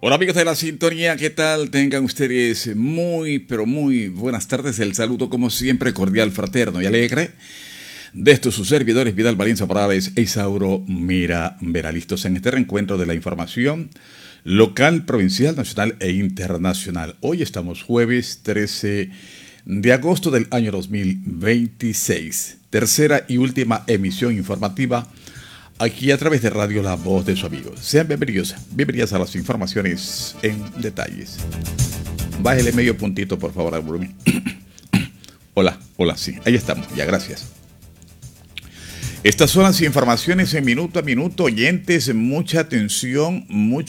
Hola amigos de la sintonía, ¿qué tal? Tengan ustedes muy, pero muy buenas tardes. El saludo como siempre cordial, fraterno y alegre de estos sus servidores Vidal Valencia Morales e Isauro Mira Vera, listos en este reencuentro de la información local, provincial, nacional e internacional. Hoy estamos jueves 13 de agosto del año 2026, tercera y última emisión informativa aquí a través de Radio La Voz de su amigo. Sean bienvenidas a las informaciones en detalles. Bájele medio puntito, por favor, al volumen. Hola, sí, ahí estamos, ya, gracias. Estas son las informaciones en minuto a minuto. Oyentes, mucha atención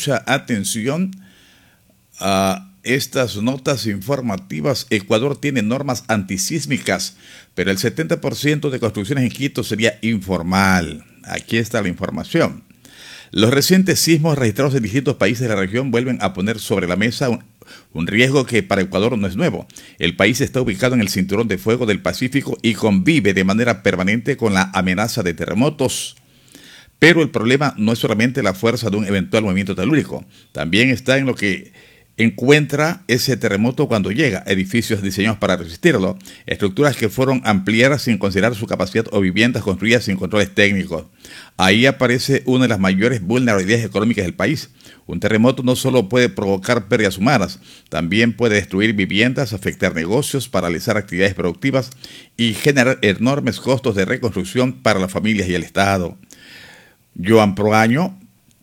a estas notas informativas. Ecuador tiene normas antisísmicas, pero el 70% de construcciones en Quito sería informal. Aquí está la información. Los recientes sismos registrados en distintos países de la región vuelven a poner sobre la mesa un riesgo que para Ecuador no es nuevo. El país está ubicado en el cinturón de fuego del Pacífico y convive de manera permanente con la amenaza de terremotos. Pero el problema no es solamente la fuerza de un eventual movimiento telúrico, también está en lo que encuentra ese terremoto cuando llega, edificios diseñados para resistirlo, estructuras que fueron ampliadas sin considerar su capacidad o viviendas construidas sin controles técnicos. Ahí aparece una de las mayores vulnerabilidades económicas del país. Un terremoto no solo puede provocar pérdidas humanas, también puede destruir viviendas, afectar negocios, paralizar actividades productivas y generar enormes costos de reconstrucción para las familias y el Estado. Joan Proaño,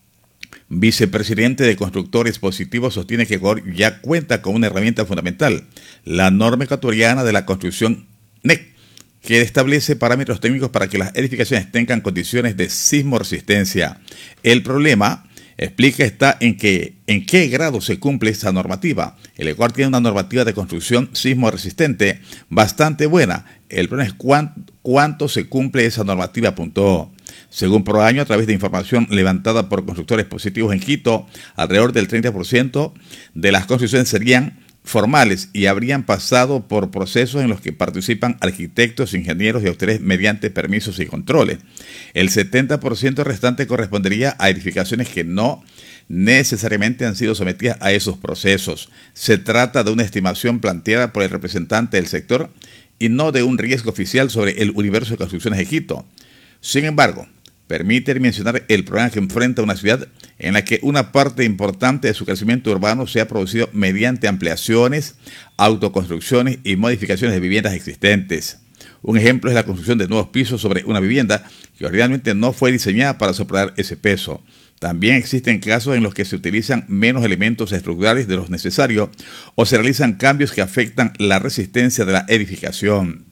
vicepresidente de Constructores Positivos, sostiene que Ecuador ya cuenta con una herramienta fundamental, la norma ecuatoriana de la construcción NEC, que establece parámetros técnicos para que las edificaciones tengan condiciones de sismo resistencia. El problema, explica, está en qué grado se cumple esa normativa. El Ecuador tiene una normativa de construcción sismo resistente bastante buena. El problema es cuánto se cumple esa normativa, apuntó. Según Proaño, a través de información levantada por Constructores Positivos en Quito, alrededor del 30% de las construcciones serían formales y habrían pasado por procesos en los que participan arquitectos, ingenieros y autores mediante permisos y controles. El 70% restante correspondería a edificaciones que no necesariamente han sido sometidas a esos procesos. Se trata de una estimación planteada por el representante del sector y no de un riesgo oficial sobre el universo de construcciones de Quito. Sin embargo, permite mencionar el problema que enfrenta una ciudad en la que una parte importante de su crecimiento urbano se ha producido mediante ampliaciones, autoconstrucciones y modificaciones de viviendas existentes. Un ejemplo es la construcción de nuevos pisos sobre una vivienda que originalmente no fue diseñada para soportar ese peso. También existen casos en los que se utilizan menos elementos estructurales de los necesarios o se realizan cambios que afectan la resistencia de la edificación.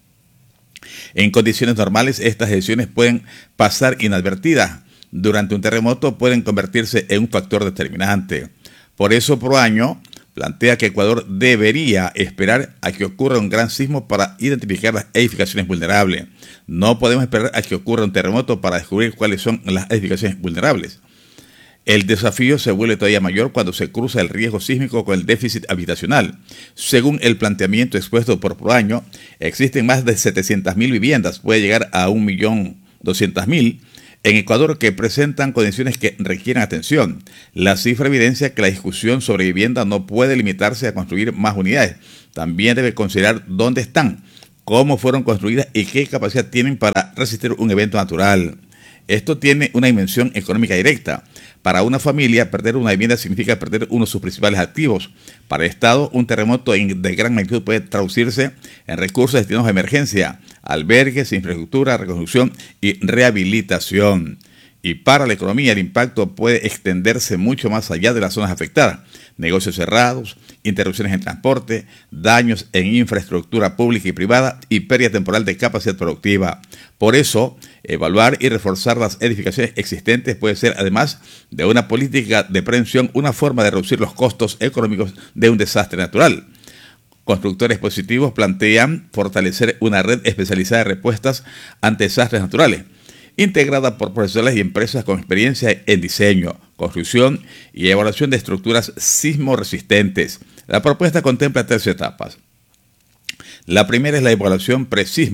En condiciones normales, estas decisiones pueden pasar inadvertidas. Durante un terremoto pueden convertirse en un factor determinante. Por eso, Proaño plantea que Ecuador debería esperar a que ocurra un gran sismo para identificar las edificaciones vulnerables. No podemos esperar a que ocurra un terremoto para descubrir cuáles son las edificaciones vulnerables. El desafío se vuelve todavía mayor cuando se cruza el riesgo sísmico con el déficit habitacional. Según el planteamiento expuesto por Proaño, existen más de 700.000 viviendas, puede llegar a 1.200.000 en Ecuador que presentan condiciones que requieren atención. La cifra evidencia que la discusión sobre vivienda no puede limitarse a construir más unidades. También debe considerar dónde están, cómo fueron construidas y qué capacidad tienen para resistir un evento natural. Esto tiene una dimensión económica directa. Para una familia, perder una vivienda significa perder uno de sus principales activos. Para el Estado, un terremoto de gran magnitud puede traducirse en recursos destinados a emergencia, albergues, infraestructura, reconstrucción y rehabilitación. Y para la economía, el impacto puede extenderse mucho más allá de las zonas afectadas. Negocios cerrados, interrupciones en transporte, daños en infraestructura pública y privada y pérdida temporal de capacidad productiva. Por eso, evaluar y reforzar las edificaciones existentes puede ser, además de una política de prevención, una forma de reducir los costos económicos de un desastre natural. Constructores Positivos plantean fortalecer una red especializada de respuestas ante desastres naturales, integrada por profesionales y empresas con experiencia en diseño, construcción y evaluación de estructuras sismo resistentes. La propuesta contempla 3 etapas. La primera es la evaluación presismo,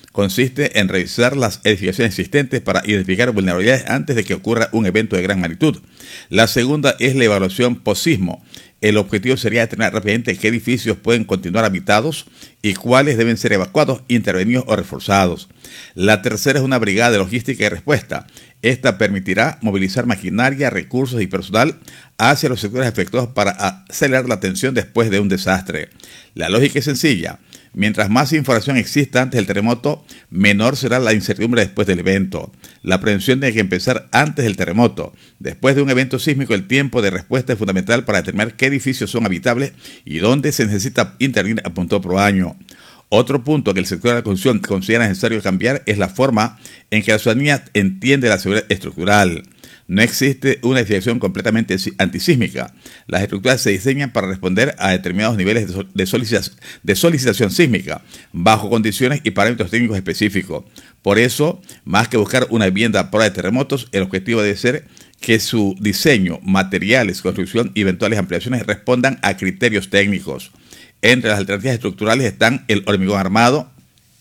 consiste en revisar las edificaciones existentes para identificar vulnerabilidades antes de que ocurra un evento de gran magnitud. La segunda es la evaluación post-sismo. El objetivo sería determinar rápidamente qué edificios pueden continuar habitados y cuáles deben ser evacuados, intervenidos o reforzados. La tercera es una brigada de logística y respuesta. Esta permitirá movilizar maquinaria, recursos y personal hacia los sectores afectados para acelerar la atención después de un desastre. La lógica es sencilla. Mientras más información exista antes del terremoto, menor será la incertidumbre después del evento. La prevención tiene que empezar antes del terremoto. Después de un evento sísmico, el tiempo de respuesta es fundamental para determinar qué edificios son habitables y dónde se necesita intervenir, apuntó Proaño. Otro punto que el sector de la construcción considera necesario cambiar es la forma en que la ciudadanía entiende la seguridad estructural. No existe una edificación completamente antisísmica. Las estructuras se diseñan para responder a determinados niveles de solicitación sísmica, bajo condiciones y parámetros técnicos específicos. Por eso, más que buscar una vivienda a prueba de terremotos, el objetivo debe ser que su diseño, materiales, construcción y eventuales ampliaciones respondan a criterios técnicos. Entre las alternativas estructurales están el hormigón armado,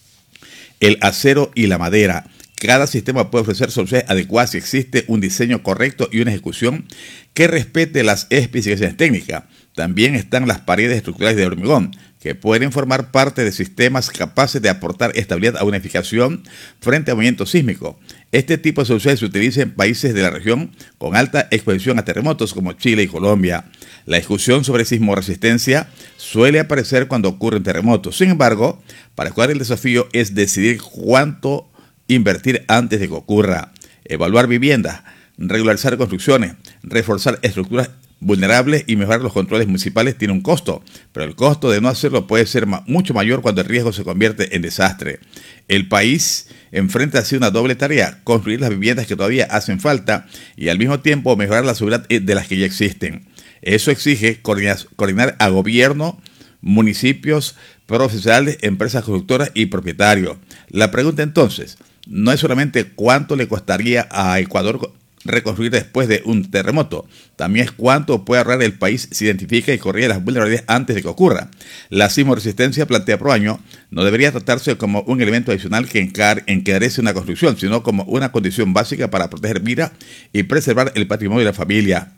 el acero y la madera. Cada sistema puede ofrecer soluciones adecuadas si existe un diseño correcto y una ejecución que respete las especificaciones técnicas. También están las paredes estructurales de hormigón, que pueden formar parte de sistemas capaces de aportar estabilidad a una edificación frente a movimientos sísmicos. Este tipo de soluciones se utiliza en países de la región con alta exposición a terremotos como Chile y Colombia. La discusión sobre sismoresistencia suele aparecer cuando ocurren terremotos. Sin embargo, para jugar el desafío es decidir cuánto invertir antes de que ocurra, evaluar viviendas, regularizar construcciones, reforzar estructuras vulnerables y mejorar los controles municipales tiene un costo, pero el costo de no hacerlo puede ser mucho mayor cuando el riesgo se convierte en desastre. El país enfrenta así una doble tarea: construir las viviendas que todavía hacen falta y al mismo tiempo mejorar la seguridad de las que ya existen. Eso exige coordinar a gobierno, municipios, profesionales, empresas constructoras y propietarios. La pregunta entonces no es solamente cuánto le costaría a Ecuador reconstruir después de un terremoto, también es cuánto puede ahorrar el país si identifica y corrige las vulnerabilidades antes de que ocurra. La sismoresistencia, plantea Proaño, no debería tratarse como un elemento adicional que encarece una construcción, sino como una condición básica para proteger vida y preservar el patrimonio de la familia.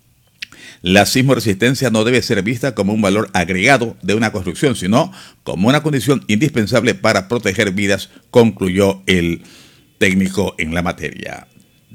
La sismoresistencia no debe ser vista como un valor agregado de una construcción, sino como una condición indispensable para proteger vidas, concluyó el técnico en la materia.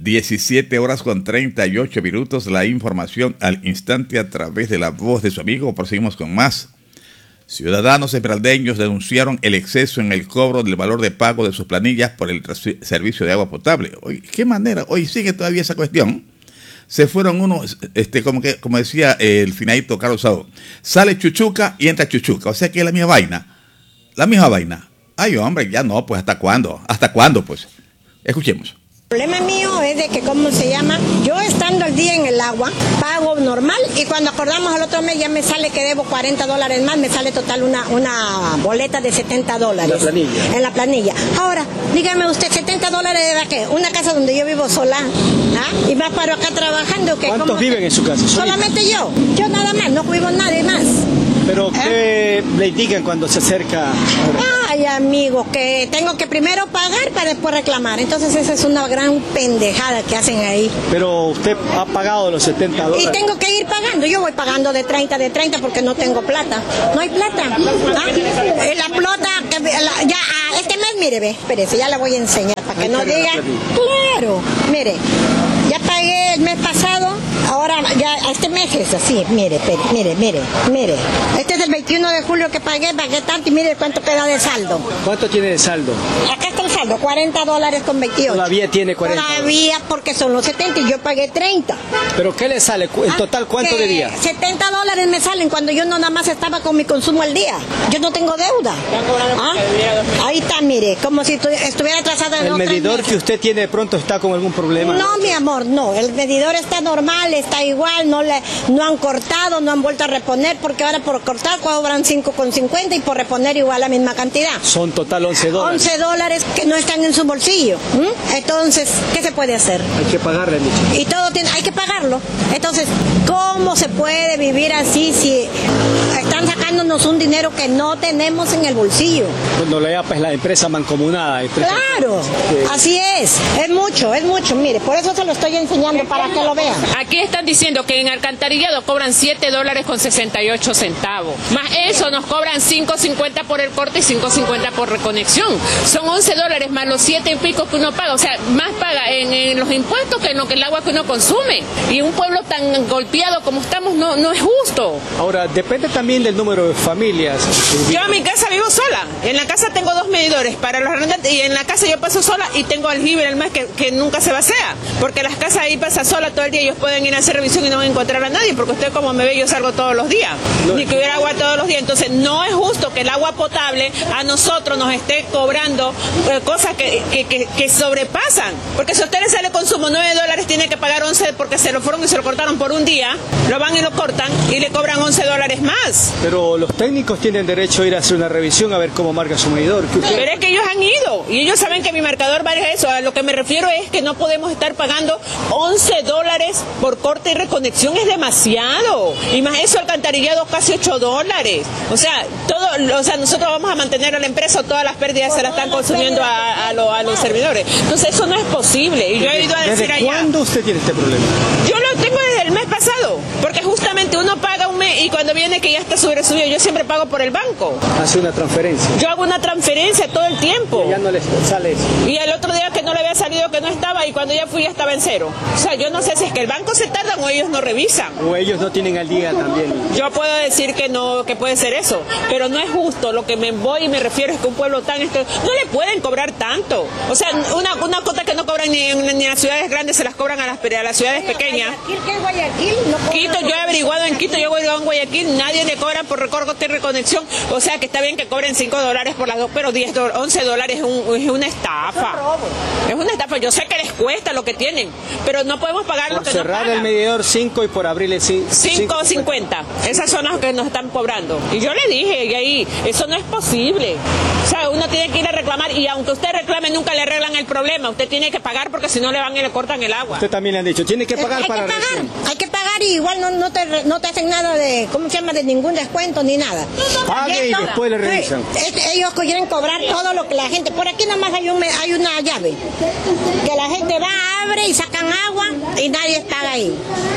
17:38, la información al instante a través de la voz de su amigo. Proseguimos con más. Ciudadanos esmeraldeños denunciaron el exceso en el cobro del valor de pago de sus planillas por el servicio de agua potable. Oye, ¿qué manera? Hoy sigue todavía esa cuestión. Se fueron unos, como decía el finadito Carlos Saúl, sale Chuchuca y entra Chuchuca, o sea que es la misma vaina. Ay, hombre, ya no, pues ¿hasta cuándo? Pues? Escuchemos. El problema mío es de que, ¿cómo se llama? Yo estando al día en el agua, pago normal y cuando acordamos el otro mes ya me sale que debo $40 más, me sale total una boleta de $70. En la planilla. Ahora, dígame usted, $70 de qué? Una casa donde yo vivo sola, ¿ah? Y más paro acá trabajando. Que ¿Cuántos viven en su casa? Solamente yo nada más, no vivo nadie más. ¿Pero qué le indican cuando se acerca? Ay, amigo, que tengo que primero pagar para después reclamar. Entonces esa es una gran pendejada que hacen ahí. Pero usted ha pagado los $70. Y tengo que ir pagando. Yo voy pagando de 30 porque no tengo plata. No hay plata. La plata, ya este mes, mire, ve, espérese, ya la voy a enseñar para que no diga. Claro, mire, ya pagué el mes pasado. Ahora ya este mes es así, mire. Este es el 21 de julio que pagué tanto y mire cuánto queda de saldo. ¿Cuánto tiene de saldo? Acá está el saldo, $40.28. Todavía tiene 40. Todavía porque son los 70 y yo pagué 30. ¿Pero qué le sale? ¿En total cuánto debía? $70 me salen cuando yo no nada más estaba con mi consumo al día. Yo no tengo deuda. Ahí está, mire, como si estuviera atrasada. ¿El medidor que usted tiene de pronto está con algún problema? No, mi amor, no. El medidor está normal, está igual, no han cortado, no han vuelto a reponer, porque ahora por cortar cobran $5.50 y por reponer igual la misma cantidad. Son total $11. $11, que no están en su bolsillo. Entonces, ¿qué se puede hacer? Hay que pagarle, han dicho. Y todo hay que pagarlo. Entonces, ¿cómo se puede vivir así si están sacándonos un dinero que no tenemos en el bolsillo? Cuando la EAPA es la empresa mancomunada. Claro, así es mucho. Mire, por eso se lo estoy enseñando para que lo vean. Aquí están diciendo que en alcantarillado cobran $7.68. Más eso nos cobran $5.50 por el corte y $5.50 por reconexión. Son $11 más los 7 y pico que uno paga. O sea, más paga en los impuestos que en lo que el agua que uno consume. Y un pueblo tan golpeado como estamos no es justo. Ahora, depende también del número de familias. Yo en mi casa vivo sola. En la casa tengo 2 medidores para los arrendantes y en la casa yo paso sola y tengo aljibe el mes que nunca se vacía. Porque las casas ahí pasan sola todo el día. Ellos pueden ir a hacer revisión y no van a encontrar a nadie. Porque usted como me ve, yo salgo todos los días. Ni que hubiera agua todos los días. Entonces no es justo que el agua potable a nosotros nos esté cobrando cosas que sobrepasan. Porque si a usted le sale consumo $9, tiene que pagar 11 porque se lo fueron y se lo cortaron por un día. Lo van y lo cortan y le cobran $11 más. Pero los técnicos tienen derecho a ir a hacer una revisión a ver cómo marca su medidor. Pero es que ellos han ido y ellos saben que mi marcador vale eso. A lo que me refiero es que no podemos estar pagando $11 por corte y reconexión, es demasiado. Y más eso, alcantarillado casi $8. O sea, nosotros vamos a mantener a la empresa, todas las pérdidas se las están consumiendo a los servidores. Entonces eso no es posible. Y yo he ido a decir allá. ¿Desde cuándo usted tiene este problema? Yo lo tengo desde el mes pasado, porque justamente uno paga un mes y cuando viene que ya está sobresubido, yo siempre pago por el banco. Hace una transferencia. Yo hago una transferencia todo el tiempo. Y ya no le sale eso. Y el otro día que no le había salido que no estaba y cuando ya fui ya estaba en cero. O sea, yo no sé si es que el banco se tarda o ellos no revisan. O ellos no tienen al día también. Yo puedo decir que no, que puede ser eso, pero no es justo. Lo que me voy y me refiero es que un pueblo tan no le pueden cobrar tanto. O sea, una cuota que no cobran ni en las ciudades grandes se las cobran a las ciudades pequeñas. Quito, yo he averiguado en Quito, yo he averiguado en Guayaquil, nadie le cobra por corte y reconexión. O sea, que está bien que cobren $5 por las dos, pero $11 es una estafa. Es una estafa. Yo sé que les cuesta lo que tienen, pero no podemos pagar lo que nos pagan. Cerrar el medidor 5 y por abrirle 5.50. Esas son las que nos están cobrando. Y yo le dije, y ahí, eso no es posible. O sea, uno tiene que ir a reclamar y aunque usted reclame nunca le arreglan el problema. Usted tiene que pagar porque si no le van y le cortan el agua. Usted también le han dicho, tiene que pagar para revisión. Hay que pagar y igual no te hacen nada de, ¿cómo se llama? De ningún descuento ni nada. Pague y después le revisan. Ellos quieren cobrar todo lo que la gente. Por aquí nomás hay una llave que la gente va, abre y sacan agua y nadie paga ahí.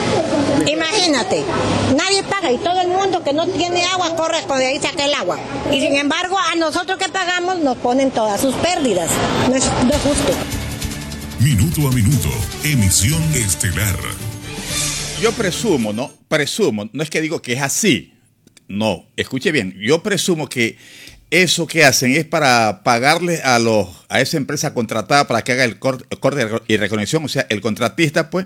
Imagínate, nadie paga y todo el mundo que no tiene agua corre con de ahí saca el agua. Y sin embargo, a nosotros que pagamos nos ponen todas sus pérdidas. No es justo. Minuto a minuto, emisión estelar. Yo presumo, no es que digo que es así. No, escuche bien, yo presumo que eso que hacen es para pagarle a esa empresa contratada para que haga el corte y reconexión. O sea, el contratista, pues,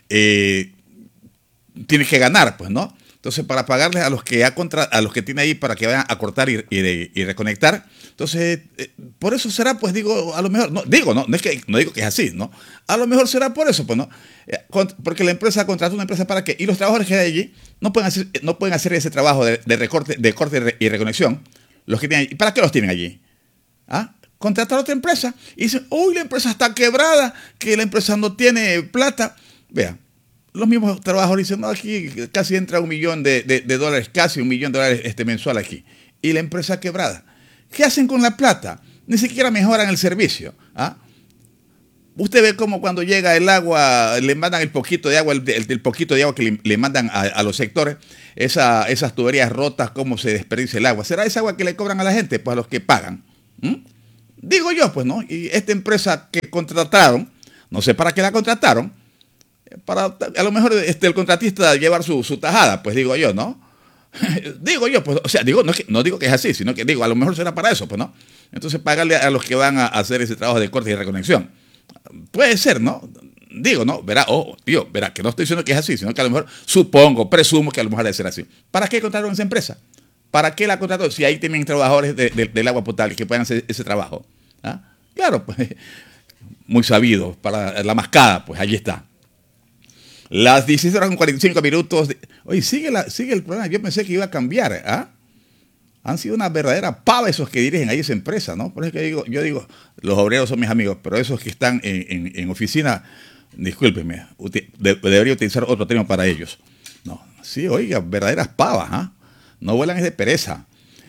tiene que ganar, pues, ¿no? Entonces, para pagarles a los que tiene ahí para que vayan a cortar y reconectar. Entonces, por eso será, pues, digo, a lo mejor, no digo que es así, ¿no? A lo mejor será por eso, pues, ¿no? Porque la empresa contrata una empresa para qué, y los trabajadores que hay allí no pueden hacer ese trabajo de corte y reconexión. Los que tienen allí. ¿Para qué los tienen allí? Contratar a otra empresa. Y dicen, uy, la empresa está quebrada, que la empresa no tiene plata. Vea, los mismos trabajadores dicen, no, aquí casi entra $1 millón de dólares, casi $1 millón mensual aquí. Y la empresa quebrada. ¿Qué hacen con la plata? Ni siquiera mejoran el servicio. Usted ve cómo cuando llega el agua, le mandan el poquito de agua, el poquito de agua que le mandan a los sectores, esas tuberías rotas, cómo se desperdicia el agua. ¿Será esa agua que le cobran a la gente? Pues a los que pagan. Digo yo, pues, ¿no? Y esta empresa que contrataron, no sé para qué la contrataron, para a lo mejor el contratista llevar su tajada, pues digo yo, ¿no? Digo yo, pues, o sea, no digo que es así, sino que digo, a lo mejor será para eso, pues, ¿no? Entonces pagarle a los que van a hacer ese trabajo de corte y reconexión. Puede ser, ¿no? Digo, ¿no? Verá, verá, que no estoy diciendo que es así, sino que a lo mejor presumo que a lo mejor debe ser así. ¿Para qué contrataron esa empresa? ¿Para qué la contrataron? Si ahí tienen trabajadores del agua potable que puedan hacer ese trabajo. Claro, pues, muy sabido, para la mascada, pues allí está. Las 16:45. Oye, sigue el programa. Yo pensé que iba a cambiar. Han sido una verdadera pava esos que dirigen ahí esa empresa, ¿no? Por eso que yo digo, los obreros son mis amigos, pero esos que están en oficina, discúlpenme, debería utilizar otro término para ellos. No, sí, oiga, verdaderas pavas, ¿ah? No vuelan es de pereza.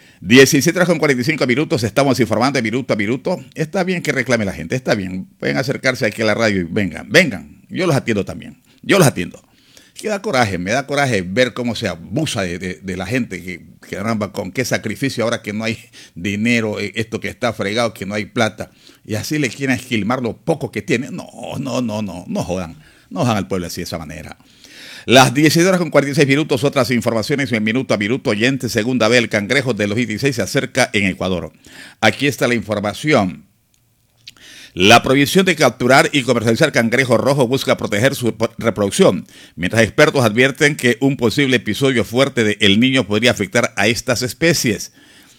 17:45, estamos informando de minuto a minuto. Está bien que reclame la gente, está bien. Pueden acercarse aquí a la radio y vengan. Yo los atiendo también, yo los atiendo. Me da coraje ver cómo se abusa de la gente, que caramba, con qué sacrificio ahora que no hay dinero, esto que está fregado, que no hay plata, y así le quieren esquilmar lo poco que tiene. No jodan al pueblo así de esa manera. Las 17:46, otras informaciones en minuto a minuto. Oyente, segunda vez el cangrejo de los 16 se acerca en Ecuador. Aquí está la información. La prohibición de capturar y comercializar cangrejo rojo busca proteger su reproducción, mientras expertos advierten que un posible episodio fuerte de El Niño podría afectar a estas especies.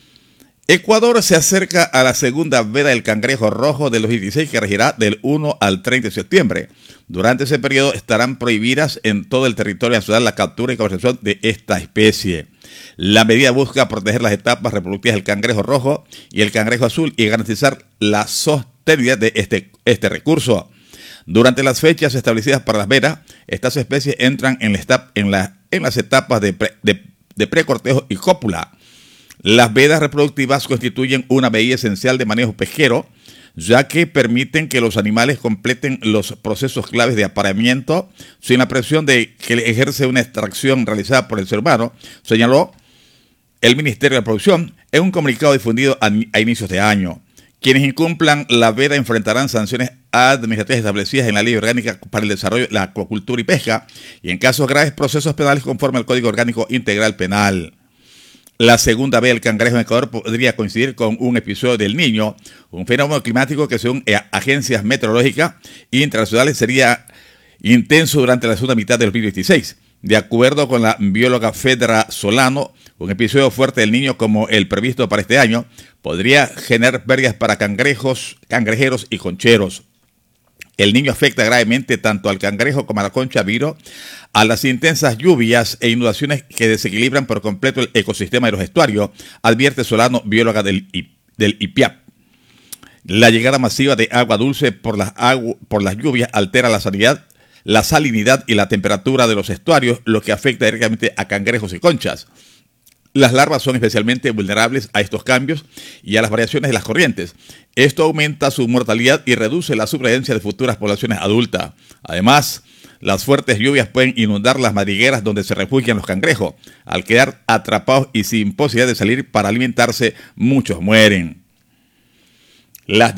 Ecuador se acerca a la segunda veda del cangrejo rojo de los 16 que regirá del 1 al 30 de septiembre. Durante ese periodo estarán prohibidas en todo el territorio nacional la captura y comercialización de esta especie. La medida busca proteger las etapas reproductivas del cangrejo rojo y el cangrejo azul y garantizar la sostenibilidad de este recurso. Durante las fechas establecidas para las vedas, estas especies entran en las etapas de precortejo y cópula. Las vedas reproductivas constituyen una medida esencial de manejo pesquero, ya que permiten que los animales completen los procesos claves de apareamiento sin la presión de que ejerce una extracción realizada por el ser humano, señaló el Ministerio de la Producción en un comunicado difundido a inicios de año. Quienes incumplan la veda enfrentarán sanciones administrativas establecidas en la Ley Orgánica para el Desarrollo de la Acuacultura y Pesca y en casos graves procesos penales conforme al Código Orgánico Integral Penal. La segunda vez del cangrejo en Ecuador podría coincidir con un episodio del Niño, un fenómeno climático que según agencias meteorológicas internacionales sería intenso durante la segunda mitad del 2026. De acuerdo con la bióloga Fedra Solano, un episodio fuerte del Niño como el previsto para este año podría generar pérdidas para cangrejeros y concheros. El Niño afecta gravemente tanto al cangrejo como a la concha viro, a las intensas lluvias e inundaciones que desequilibran por completo el ecosistema de los estuarios, advierte Solano, bióloga del IPIAP. La llegada masiva de agua dulce por las lluvias altera la salinidad y la temperatura de los estuarios, lo que afecta directamente a cangrejos y conchas. Las larvas son especialmente vulnerables a estos cambios y a las variaciones de las corrientes. Esto aumenta su mortalidad y reduce la supervivencia de futuras poblaciones adultas. Además, las fuertes lluvias pueden inundar las madrigueras donde se refugian los cangrejos. Al quedar atrapados y sin posibilidad de salir para alimentarse, muchos mueren. Las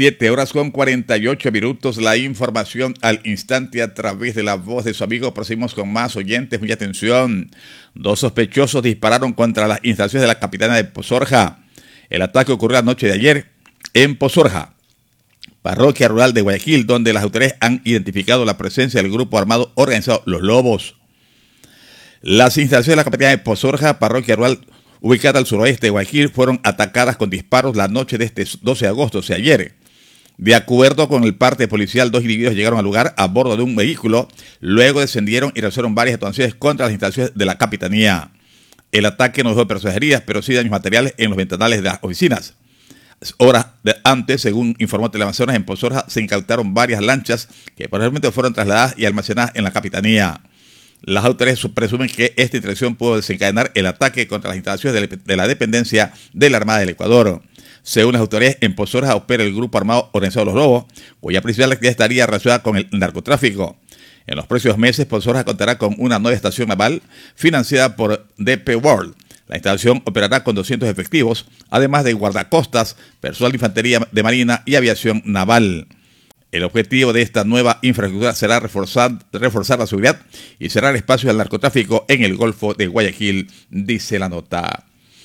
17:48, la información al instante a través de la voz de su amigo. Proseguimos con más oyentes, mucha atención. 2 sospechosos dispararon contra las instalaciones de la capitanía de Pozorja. El ataque ocurrió la noche de ayer en Pozorja, parroquia rural de Guayaquil, donde las autoridades han identificado la presencia del grupo armado organizado Los Lobos. Las instalaciones de la capitanía de Pozorja, parroquia rural ubicada al suroeste de Guayaquil, fueron atacadas con disparos la noche de este 12 de agosto, o sea, ayer. De acuerdo con el parte policial, 2 individuos llegaron al lugar a bordo de un vehículo, luego descendieron y realizaron varias detonaciones contra las instalaciones de la capitanía. El ataque no dejó personas heridas, pero sí daños materiales en los ventanales de las oficinas. Horas antes, según informó Teleamazonas, en Pozorja se incautaron varias lanchas que posteriormente fueron trasladadas y almacenadas en la capitanía. Las autoridades presumen que esta interacción pudo desencadenar el ataque contra las instalaciones de la dependencia de la Armada del Ecuador. Según las autoridades, en Pozorja opera el grupo armado organizado Los Lobos, cuya principal actividad estaría relacionada con el narcotráfico. En los próximos meses, Pozorja contará con una nueva estación naval financiada por DP World. La instalación operará con 200 efectivos, además de guardacostas, personal de infantería de marina y aviación naval. El objetivo de esta nueva infraestructura será reforzar la seguridad y cerrar espacios al narcotráfico en el Golfo de Guayaquil, dice la nota.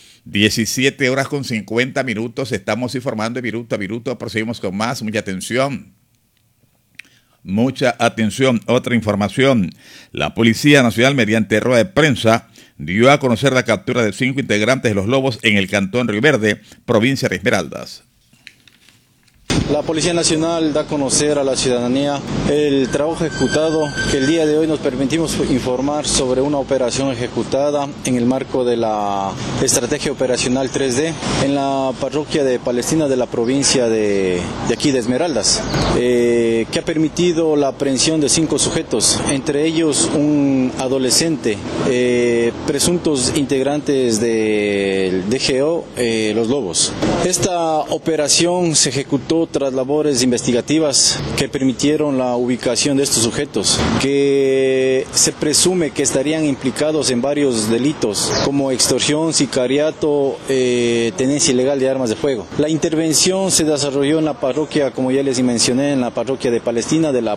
17:50, estamos informando de minuto a minuto, proseguimos con más, mucha atención. Mucha atención, otra información. La Policía Nacional, mediante rueda de prensa, dio a conocer la captura de 5 integrantes de Los Lobos en el cantón Río Verde, provincia de Esmeraldas. La Policía Nacional da a conocer a la ciudadanía el trabajo ejecutado, que el día de hoy nos permitimos informar sobre una operación ejecutada en el marco de la Estrategia Operacional 3D en la parroquia de Palestina de la provincia de aquí de Esmeraldas, que ha permitido la aprehensión de 5 sujetos, entre ellos un adolescente, presuntos integrantes del DGO, Los Lobos. Esta operación se ejecutó tras labores investigativas que permitieron la ubicación de estos sujetos, que se presume que estarían implicados en varios delitos como extorsión, sicariato, tenencia ilegal de armas de fuego. La intervención se desarrolló en la parroquia, como ya les mencioné, en la parroquia de Palestina, del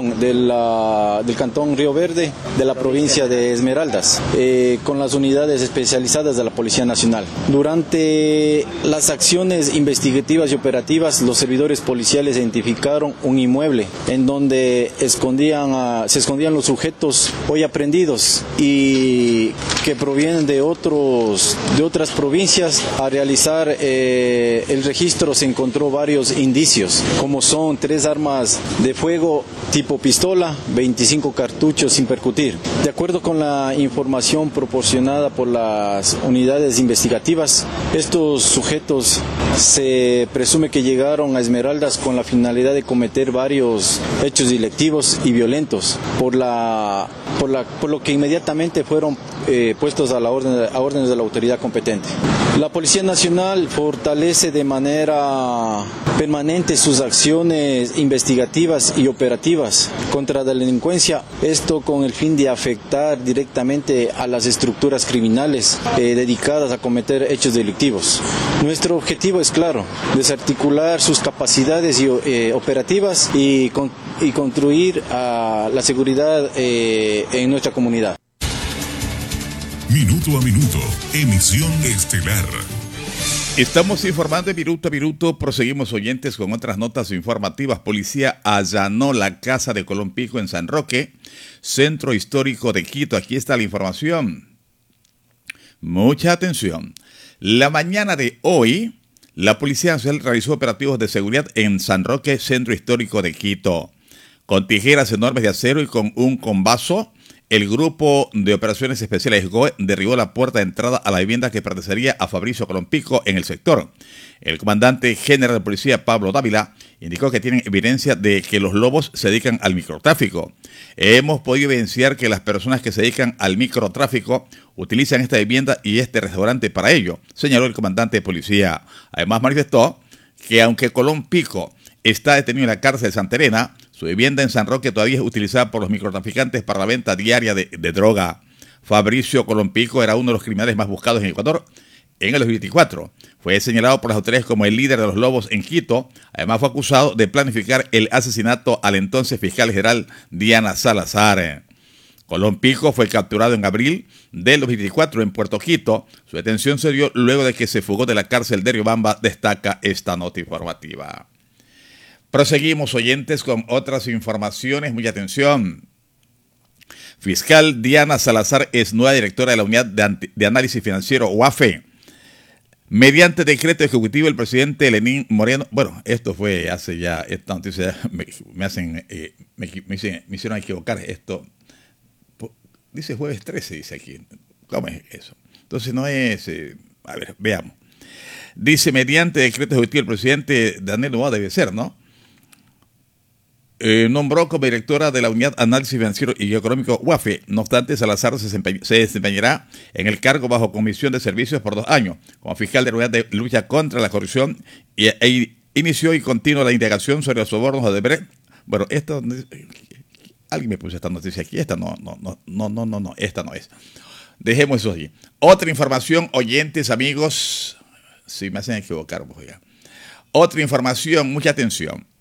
cantón Río Verde, de la provincia de Esmeraldas, con las unidades especializadas de la Policía Nacional. Durante las acciones investigativas y operativas, los servidores policiales identificaron un inmueble en donde se escondían los sujetos hoy aprehendidos y que provienen de otras provincias. Al realizar el registro se encontró varios indicios, como son 3 armas de fuego tipo pistola, 25 cartuchos sin percutir. De acuerdo con la información proporcionada por las unidades investigativas, estos sujetos se presume que llegaron a Esmeraldas con la finalidad de cometer varios hechos delictivos y violentos, por lo que inmediatamente fueron puestos a órdenes de la autoridad competente. La Policía Nacional fortalece de manera permanente sus acciones investigativas y operativas contra la delincuencia, esto con el fin de afectar directamente a las estructuras criminales dedicadas a cometer hechos delictivos. Nuestro objetivo es claro: desarticular sus capacidades operativas y construir la seguridad en nuestra comunidad. Minuto a minuto, emisión estelar. Estamos informando de minuto a minuto. Proseguimos, oyentes, con otras notas informativas. Policía allanó la casa de Colón Pico en San Roque, centro histórico de Quito. Aquí está la información. Mucha atención. La mañana de hoy, la Policía Nacional realizó operativos de seguridad en San Roque, centro histórico de Quito. Con tijeras enormes de acero y con un combazo, el Grupo de Operaciones Especiales GOE derribó la puerta de entrada a la vivienda que pertenecería a Fabricio Colón Pico en el sector. El comandante general de policía, Pablo Dávila, indicó que tienen evidencia de que los lobos se dedican al microtráfico. Hemos podido evidenciar que las personas que se dedican al microtráfico utilizan esta vivienda y este restaurante para ello, señaló el comandante de policía. Además manifestó que aunque Colón Pico está detenido en la cárcel de Santa Elena, su vivienda en San Roque todavía es utilizada por los microtraficantes para la venta diaria de droga. Fabricio Colón Pico era uno de los criminales más buscados en Ecuador en el 2024. Fue señalado por las autoridades como el líder de los lobos en Quito. Además fue acusado de planificar el asesinato al entonces fiscal general Diana Salazar. Colón Pico fue capturado en abril del 2024 en Puerto Quito. Su detención se dio luego de que se fugó de la cárcel de Riobamba, destaca esta nota informativa. Proseguimos, oyentes, con otras informaciones. Mucha atención. Fiscal Diana Salazar es nueva directora de la Unidad de Análisis Financiero, UAFE. Mediante decreto ejecutivo, el presidente Lenín Moreno, bueno, esto fue hace ya, esta noticia me hicieron equivocar esto. Dice jueves 13, dice aquí. ¿Cómo es eso? Entonces no es, a ver, veamos. Dice, mediante decreto ejecutivo, el presidente Daniel Noboa debe ser, ¿no? Nombró como directora de la Unidad Análisis Financiero y Económico UAFE. No obstante, Salazar se desempeñará en el cargo bajo comisión de servicios por 2 años, como fiscal de la Unidad de Lucha contra la Corrupción, e inició y continúa la indagación sobre los sobornos de Odebrecht. Bueno, esto, alguien me puso esta noticia aquí, esta no, esta no es. Dejemos eso allí. Otra información, oyentes, amigos, si me hacen equivocar, pues ya. Otra información, mucha atención.